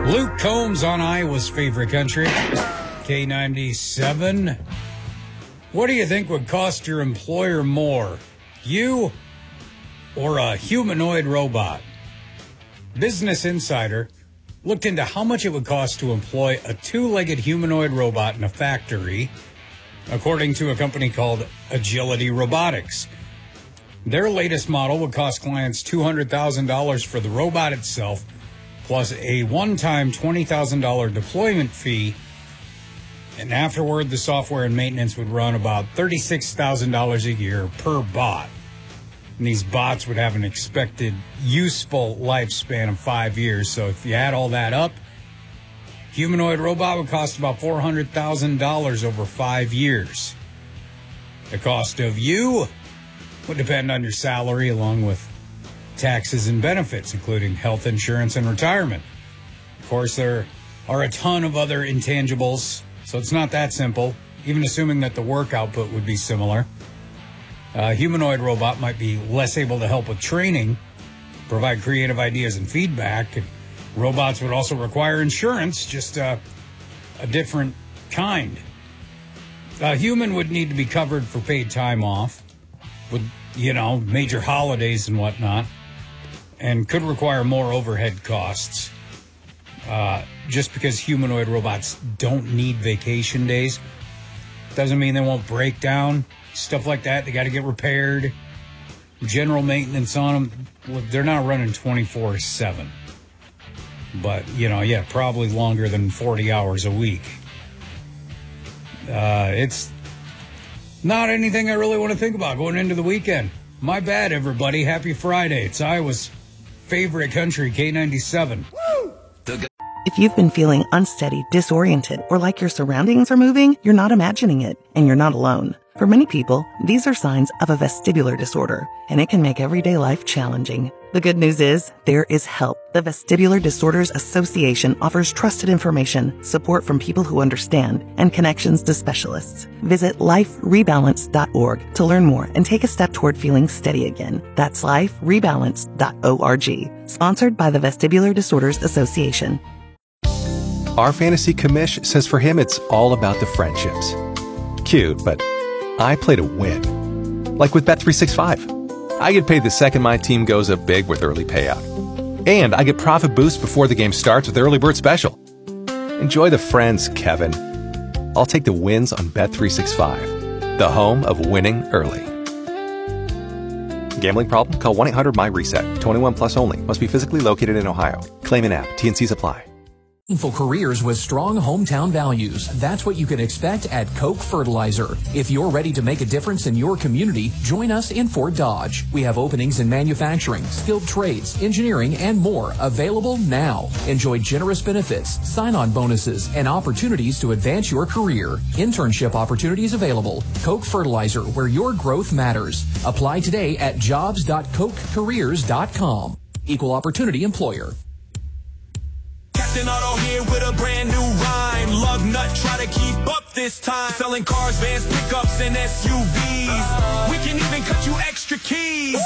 Luke Combs on Iowa's favorite country, K97. What do you think would cost your employer more, you or a humanoid robot? Business Insider looked into how much it would cost to employ a two-legged humanoid robot in a factory, according to a company called Agility Robotics. Their latest model would cost clients $200,000 for the robot itself, plus a one-time $20,000 deployment fee. And afterward, the software and maintenance would run about $36,000 a year per bot. And these bots would have an expected useful lifespan of 5 years. So if you add all that up, humanoid robot would cost about $400,000 over 5 years. The cost of you would depend on your salary along with taxes and benefits, including health insurance and retirement. Of course, there are a ton of other intangibles, so it's not that simple, even assuming that the work output would be similar. A humanoid robot might be less able to help with training, provide creative ideas and feedback. And robots would also require insurance, just a different kind. A human would need to be covered for paid time off with, major holidays and whatnot, and could require more overhead costs. Just because humanoid robots don't need vacation days doesn't mean they won't break down. Stuff like that, they got to get repaired. General maintenance on them, they're not running 24/7. But, probably longer than 40 hours a week. It's not anything I really want to think about going into the weekend. My bad, everybody. Happy Friday. It's Iowa's favorite country, K97. If you've been feeling unsteady, disoriented, or like your surroundings are moving, you're not imagining it, and you're not alone. For many people, these are signs of a vestibular disorder, and it can make everyday life challenging. The good news is, there is help. The Vestibular Disorders Association offers trusted information, support from people who understand, and connections to specialists. Visit liferebalance.org to learn more and take a step toward feeling steady again. That's liferebalance.org. Sponsored by the Vestibular Disorders Association. Our fantasy commish says for him it's all about the friendships. Cute, but I play to win. Like with Bet365. I get paid the second my team goes up big with early payout. And I get profit boost before the game starts with Early Bird Special. Enjoy the friends, Kevin. I'll take the wins on Bet365, the home of winning early. Gambling problem? Call 1-800-MY-RESET. 21 plus only. Must be physically located in Ohio. Claim an app. T&Cs apply. Meaningful careers with strong hometown values. That's what you can expect at Koch Fertilizer. If you're ready to make a difference in your community, join us in Fort Dodge. We have openings in manufacturing, skilled trades, engineering, and more available now. Enjoy generous benefits, sign-on bonuses, and opportunities to advance your career. Internship opportunities available. Koch Fertilizer, where your growth matters. Apply today at jobs.kochcareers.com. Equal opportunity employer. Captain Auto here with a brand new rhyme. Lug nut, try to keep up this time. Selling cars, vans, pickups, and SUVs. We can even cut you extra keys.